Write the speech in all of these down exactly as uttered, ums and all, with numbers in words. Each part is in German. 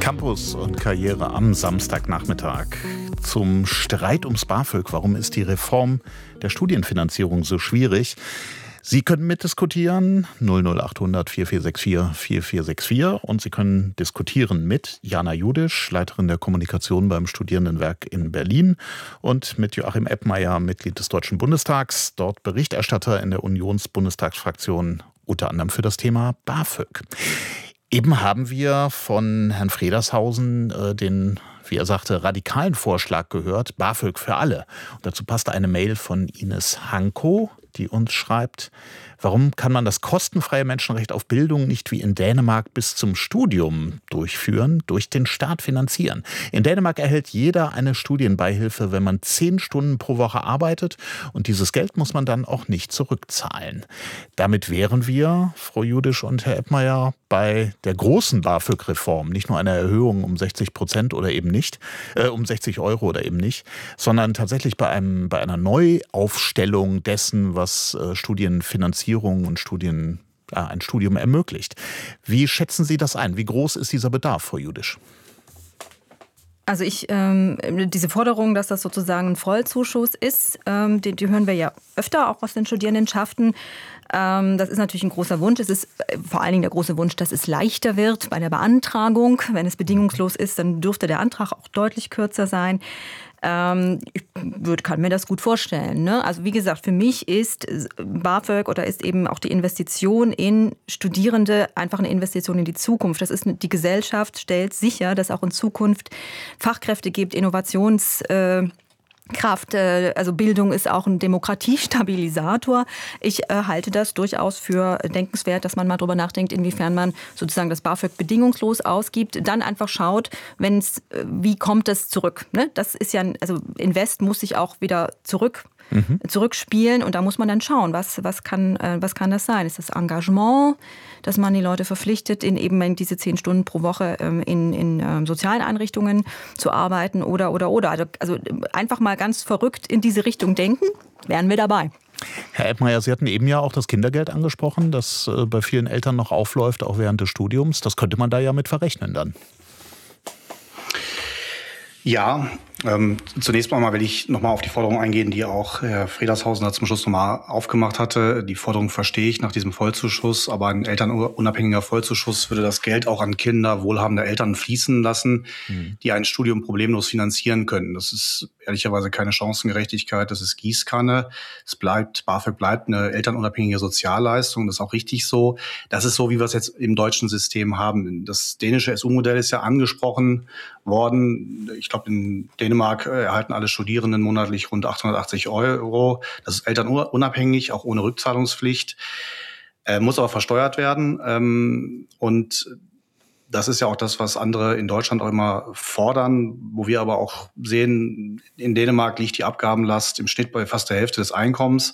Campus und Karriere am Samstagnachmittag. Zum Streit ums BAföG. Warum ist die Reform der Studienfinanzierung so schwierig? Sie können mitdiskutieren, null null acht hundert vier vier sechs vier vier vier sechs vier. Und Sie können diskutieren mit Jana Judisch, Leiterin der Kommunikation beim Studierendenwerk in Berlin, und mit Joachim Eppmeier, Mitglied des Deutschen Bundestags, dort Berichterstatter in der Unionsbundestagsfraktion, unter anderem für das Thema BAföG. Eben haben wir von Herrn Fredershausen äh, den, wie er sagte, radikalen Vorschlag gehört, BAföG für alle. Und dazu passte eine Mail von Ines Hanko, die uns schreibt: Warum kann man das kostenfreie Menschenrecht auf Bildung nicht wie in Dänemark bis zum Studium durchführen, durch den Staat finanzieren? In Dänemark erhält jeder eine Studienbeihilfe, wenn man zehn Stunden pro Woche arbeitet, und dieses Geld muss man dann auch nicht zurückzahlen. Damit wären wir, Frau Judisch und Herr Eppmeier, bei der großen BAföG-Reform, nicht nur einer Erhöhung um sechzig Prozent oder eben nicht, äh, um sechzig Euro oder eben nicht, sondern tatsächlich bei einem, bei einer Neuaufstellung dessen, was äh, Studienfinanzierung und Studien, äh, ein Studium ermöglicht. Wie schätzen Sie das ein? Wie groß ist dieser Bedarf, Frau Judisch? Also ich, ähm, diese Forderung, dass das sozusagen ein Vollzuschuss ist, ähm, die, die hören wir ja öfter auch aus den Studierendenschaften. Ähm, das ist natürlich ein großer Wunsch. Es ist vor allen Dingen der große Wunsch, dass es leichter wird bei der Beantragung. Wenn es bedingungslos ist, dann dürfte der Antrag auch deutlich kürzer sein. Ähm, ich würd, kann mir das gut vorstellen. Ne? Also wie gesagt, für mich ist BAföG oder ist eben auch die Investition in Studierende einfach eine Investition in die Zukunft. Das ist eine, die Gesellschaft stellt sicher, dass auch in Zukunft Fachkräfte gibt, Innovations äh, Kraft, also Bildung ist auch ein Demokratiestabilisator. Ich äh, halte das durchaus für denkenswert, dass man mal drüber nachdenkt, inwiefern man sozusagen das BAföG bedingungslos ausgibt. Dann einfach schaut, wenn's, wie kommt es zurück? Ne? Das ist ja, also Invest muss sich auch wieder zurück Mhm. zurückspielen, und da muss man dann schauen, was, was, kann, äh, was kann das sein? Ist das Engagement, dass man die Leute verpflichtet, in eben diese zehn Stunden pro Woche ähm, in, in ähm, sozialen Einrichtungen zu arbeiten oder, oder, oder. Also, also einfach mal ganz verrückt in diese Richtung denken, wären wir dabei. Herr Eppmeier, Sie hatten eben ja auch das Kindergeld angesprochen, das äh, bei vielen Eltern noch aufläuft, auch während des Studiums. Das könnte man da ja mit verrechnen dann. Ja, ähm, zunächst mal will ich nochmal auf die Forderung eingehen, die auch Herr Fredershausen da zum Schluss nochmal aufgemacht hatte. Die Forderung verstehe ich nach diesem Vollzuschuss, aber ein elternunabhängiger Vollzuschuss würde das Geld auch an Kinder wohlhabender Eltern fließen lassen, mhm. die ein Studium problemlos finanzieren können. Das ist ehrlicherweise keine Chancengerechtigkeit, das ist Gießkanne. Es bleibt, BAföG bleibt eine elternunabhängige Sozialleistung, das ist auch richtig so. Das ist so, wie wir es jetzt im deutschen System haben. Das dänische S U-Modell ist ja angesprochen worden. Ich glaube, in Dänemark erhalten alle Studierenden monatlich rund achthundertachtzig Euro. Das ist elternunabhängig, auch ohne Rückzahlungspflicht, äh, muss aber versteuert werden. Ähm, und das ist ja auch das, was andere in Deutschland auch immer fordern, wo wir aber auch sehen, in Dänemark liegt die Abgabenlast im Schnitt bei fast der Hälfte des Einkommens.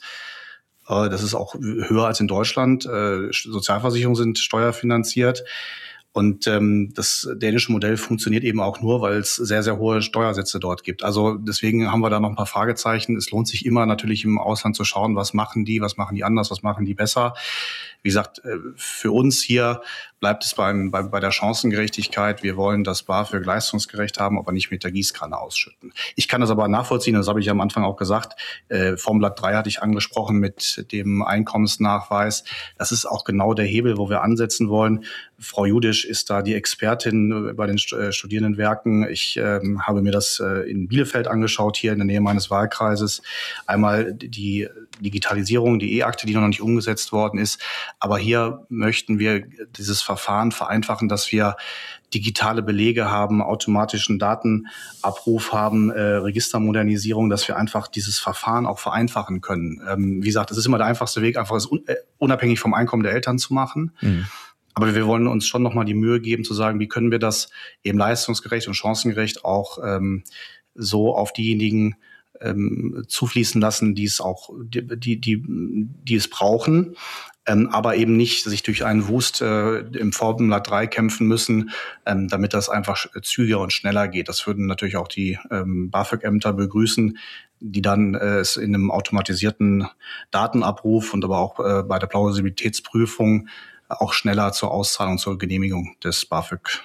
Äh, das ist auch höher als in Deutschland. Äh, Sozialversicherungen sind steuerfinanziert. Und ähm, das dänische Modell funktioniert eben auch nur, weil es sehr, sehr hohe Steuersätze dort gibt. Also deswegen haben wir da noch ein paar Fragezeichen. Es lohnt sich immer natürlich im Ausland zu schauen, was machen die, was machen die anders, was machen die besser. Wie gesagt, für uns hier bleibt es beim, bei, bei der Chancengerechtigkeit. Wir wollen das BAföG leistungsgerecht haben, aber nicht mit der Gießkanne ausschütten. Ich kann das aber nachvollziehen, das habe ich am Anfang auch gesagt. Äh, Formblatt drei hatte ich angesprochen mit dem Einkommensnachweis. Das ist auch genau der Hebel, wo wir ansetzen wollen. Frau Judisch ist da die Expertin bei den Studierendenwerken. Ich ähm, habe mir das äh, in Bielefeld angeschaut, hier in der Nähe meines Wahlkreises. Einmal die Digitalisierung, die E-Akte, die noch nicht umgesetzt worden ist. Aber hier möchten wir dieses Verfahren vereinfachen, dass wir digitale Belege haben, automatischen Datenabruf haben, äh, Registermodernisierung, dass wir einfach dieses Verfahren auch vereinfachen können. Ähm, wie gesagt, es ist immer der einfachste Weg, einfach es un- äh, unabhängig vom Einkommen der Eltern zu machen. Mhm. Aber wir wollen uns schon nochmal die Mühe geben, zu sagen, wie können wir das eben leistungsgerecht und chancengerecht auch ähm, so auf diejenigen ähm, zufließen lassen, die es auch, die, die, die, die es brauchen. Ähm, aber eben nicht sich durch einen Wust äh, im Formblatt drei kämpfen müssen, ähm, damit das einfach zügiger und schneller geht. Das würden natürlich auch die ähm, BAföG-Ämter begrüßen, die dann äh, es in einem automatisierten Datenabruf und aber auch äh, bei der Plausibilitätsprüfung auch schneller zur Auszahlung, zur Genehmigung des BAföG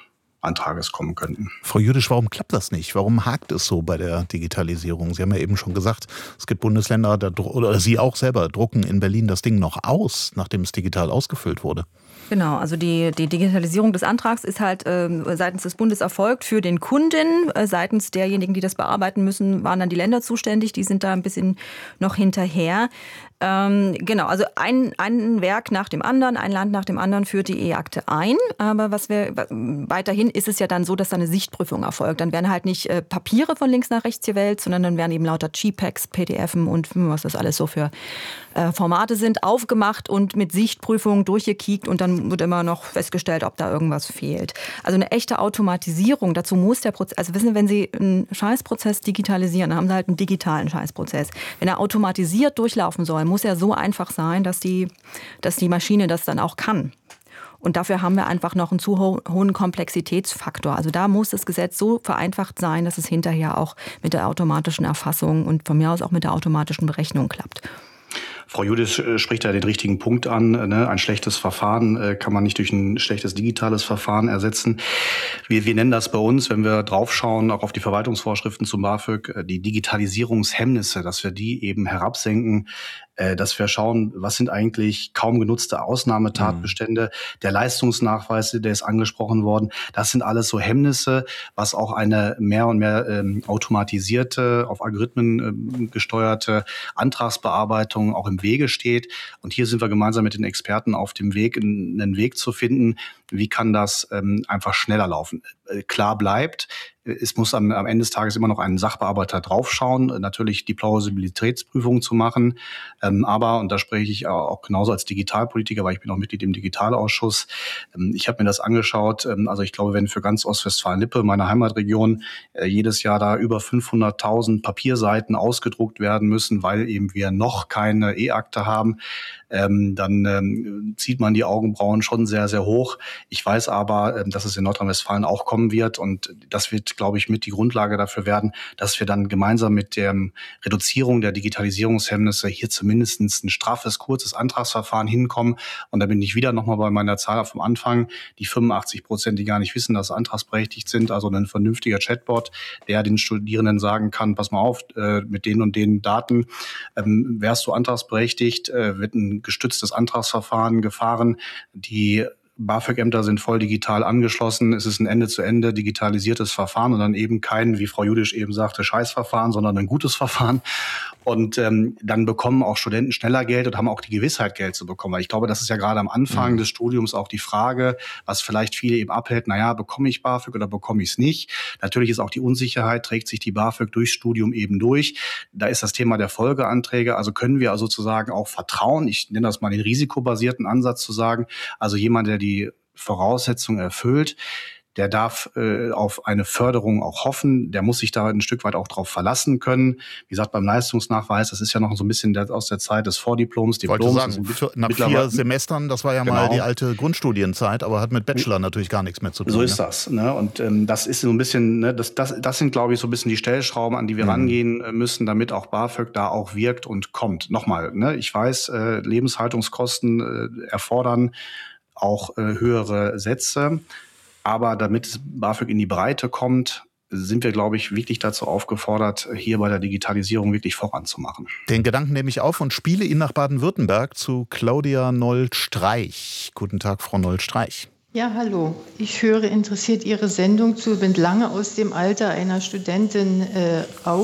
Antrages kommen könnten. Frau Jüdisch, warum klappt das nicht? Warum hakt es so bei der Digitalisierung? Sie haben ja eben schon gesagt, es gibt Bundesländer, da, oder Sie auch selber drucken in Berlin das Ding noch aus, nachdem es digital ausgefüllt wurde. Genau, also die, die Digitalisierung des Antrags ist halt äh, seitens des Bundes erfolgt für den Kunden. Äh, seitens derjenigen, die das bearbeiten müssen, waren dann die Länder zuständig. Die sind da ein bisschen noch hinterher. Ähm, genau, also ein, ein Werk nach dem anderen, ein Land nach dem anderen führt die E-Akte ein. Aber was wir weiterhin ist es ja dann so, dass da eine Sichtprüfung erfolgt. Dann werden halt nicht äh, Papiere von links nach rechts gewählt, sondern dann werden eben lauter G P E Gs, P D F und was das alles so für äh, Formate sind, aufgemacht und mit Sichtprüfung durchgekiekt und dann wird immer noch festgestellt, ob da irgendwas fehlt. Also eine echte Automatisierung, dazu muss der Prozess, also wissen Sie, wenn Sie einen Scheißprozess digitalisieren, dann haben Sie halt einen digitalen Scheißprozess. Wenn er automatisiert durchlaufen soll, muss er so einfach sein, dass die, dass die Maschine das dann auch kann. Und dafür haben wir einfach noch einen zu ho- hohen Komplexitätsfaktor. Also da muss das Gesetz so vereinfacht sein, dass es hinterher auch mit der automatischen Erfassung und von mir aus auch mit der automatischen Berechnung klappt. Frau Jüdisch spricht da den richtigen Punkt an. Ne? Ein schlechtes Verfahren äh, kann man nicht durch ein schlechtes digitales Verfahren ersetzen. Wir, wir nennen das bei uns, wenn wir draufschauen, auch auf die Verwaltungsvorschriften zum BAföG, äh, die Digitalisierungshemmnisse, dass wir die eben herabsenken, äh, dass wir schauen, was sind eigentlich kaum genutzte Ausnahmetatbestände. Mhm. Der Leistungsnachweis, der ist angesprochen worden. Das sind alles so Hemmnisse, was auch eine mehr und mehr ähm, automatisierte, auf Algorithmen ähm, gesteuerte Antragsbearbeitung auch im Wege steht. Und hier sind wir gemeinsam mit den Experten auf dem Weg, einen Weg zu finden, wie kann das ähm, einfach schneller laufen. Äh, klar bleibt, es muss am, am Ende des Tages immer noch ein Sachbearbeiter draufschauen, natürlich die Plausibilitätsprüfung zu machen. Ähm, aber, und da spreche ich auch genauso als Digitalpolitiker, weil ich bin auch Mitglied im Digitalausschuss, ähm, ich habe mir das angeschaut. Ähm, also ich glaube, wenn für ganz Ostwestfalen-Lippe, meine Heimatregion, äh, jedes Jahr da über fünfhunderttausend Papierseiten ausgedruckt werden müssen, weil eben wir noch keine E-Akte haben, ähm, dann ähm, zieht man die Augenbrauen schon sehr, sehr hoch. Ich weiß aber, ähm, dass es in Nordrhein-Westfalen auch kommen wird und das wird, glaube ich, mit die Grundlage dafür werden, dass wir dann gemeinsam mit der Reduzierung der Digitalisierungshemmnisse hier zumindest ein straffes, kurzes Antragsverfahren hinkommen. Und da bin ich wieder nochmal bei meiner Zahl vom Anfang, die fünfundachtzig Prozent, die gar nicht wissen, dass sie antragsberechtigt sind, also ein vernünftiger Chatbot, der den Studierenden sagen kann, pass mal auf, äh, mit den und den Daten ähm, wärst du antragsberechtigt, äh, wird ein gestütztes Antragsverfahren gefahren. Die BAföG-Ämter sind voll digital angeschlossen. Es ist ein Ende-zu-Ende digitalisiertes Verfahren und dann eben kein, wie Frau Jüdisch eben sagte, Scheißverfahren, sondern ein gutes Verfahren. Und ähm, dann bekommen auch Studenten schneller Geld und haben auch die Gewissheit, Geld zu bekommen. Weil ich glaube, das ist ja gerade am Anfang mhm. des Studiums auch die Frage, was vielleicht viele eben abhält, naja, bekomme ich BAföG oder bekomme ich es nicht? Natürlich ist auch die Unsicherheit, trägt sich die BAföG durchs Studium eben durch. Da ist das Thema der Folgeanträge. Also können wir also sozusagen auch vertrauen, ich nenne das mal den risikobasierten Ansatz zu sagen, also jemand, der die Voraussetzungen erfüllt, der darf äh, auf eine Förderung auch hoffen. Der muss sich da ein Stück weit auch drauf verlassen können. Wie gesagt, beim Leistungsnachweis, das ist ja noch so ein bisschen der, aus der Zeit des Vordiploms. Diploms. Ich wollte sagen, für, nach vier Semestern, das war ja genau. mal die alte Grundstudienzeit, aber hat mit Bachelor natürlich gar nichts mehr zu tun. So ist ne? das. Ne? Und ähm, das ist so ein bisschen, ne, das, das, das sind, glaube ich, so ein bisschen die Stellschrauben, an die wir mhm. rangehen müssen, damit auch BAföG da auch wirkt und kommt. Nochmal, ne? Ich weiß, äh, Lebenshaltungskosten äh, erfordern auch äh, höhere Sätze. Aber damit BAföG in die Breite kommt, sind wir, glaube ich, wirklich dazu aufgefordert, hier bei der Digitalisierung wirklich voranzumachen. Den Gedanken nehme ich auf und spiele ihn nach Baden-Württemberg zu Claudia Noll-Streich. Guten Tag, Frau Noll-Streich. Ja, hallo. Ich höre interessiert Ihre Sendung zu, bin lange aus dem Alter einer Studentin äh, auf.